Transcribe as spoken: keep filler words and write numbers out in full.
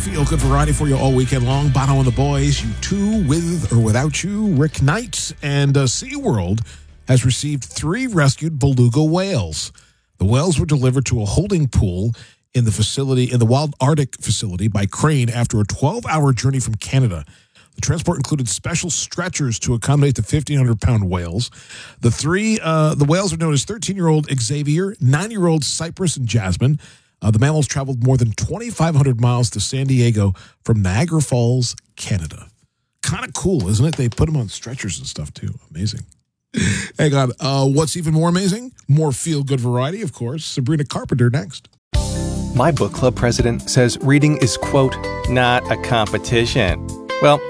feel good variety for you all weekend long. Bono and the Boys, You Too, With or Without You, Rick Knight, and uh, SeaWorld has received three rescued beluga whales. The whales were delivered to a holding pool in the facility, in the Wild Arctic facility by crane after a twelve-hour journey from Canada. The transport included special stretchers to accommodate the fifteen hundred pound whales. The three, uh, the whales are known as thirteen-year-old Xavier, nine-year-old Cypress, and Jasmine. Uh, the mammals traveled more than twenty-five hundred miles to San Diego from Niagara Falls, Canada. Kind of cool, isn't it? They put them on stretchers and stuff, too. Amazing. Hang on. Uh, what's even more amazing? More feel-good variety, of course. Sabrina Carpenter next. My book club president says reading is, quote, not a competition. Well,